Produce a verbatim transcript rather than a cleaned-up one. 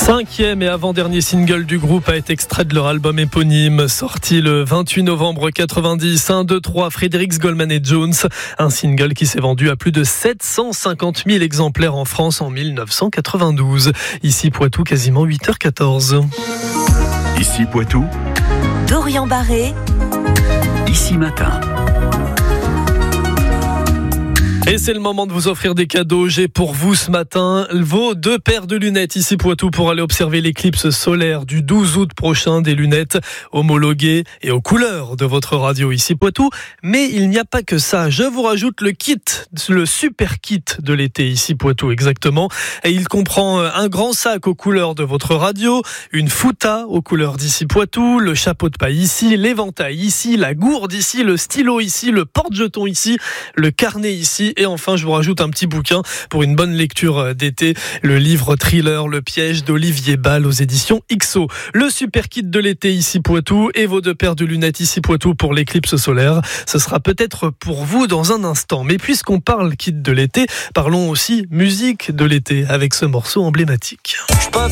Cinquième et avant-dernier single du groupe a été extrait de leur album éponyme, sorti le vingt-huit novembre quatre-vingt-dix. un, deux, trois, Fredericks, Goldman et Jones. Un single qui s'est vendu à plus de sept cent cinquante mille exemplaires en France en dix-neuf cent quatre-vingt-douze. Ici Poitou, quasiment huit heures quatorze. Ici Poitou, Dorian Barré, Ici Matin. Et c'est le moment de vous offrir des cadeaux. J'ai pour vous ce matin vos deux paires de lunettes ici Poitou pour aller observer l'éclipse solaire du douze août prochain. Des lunettes homologuées et aux couleurs de votre radio ici Poitou. Mais il n'y a pas que ça. Je vous rajoute le kit, le super kit de l'été ici Poitou exactement. Et il comprend un grand sac aux couleurs de votre radio, une fouta aux couleurs d'ici Poitou, le chapeau de paille ici, l'éventail ici, la gourde ici, le stylo ici, le porte-jeton ici, le carnet ici. Et enfin, je vous rajoute un petit bouquin pour une bonne lecture d'été, le livre thriller Le piège d'Olivier Ball aux éditions X O. Le super kit de l'été ici Poitou et vos deux paires de lunettes ici Poitou pour l'éclipse solaire. Ce sera peut-être pour vous dans un instant. Mais puisqu'on parle kit de l'été, parlons aussi musique de l'été avec ce morceau emblématique. Je peux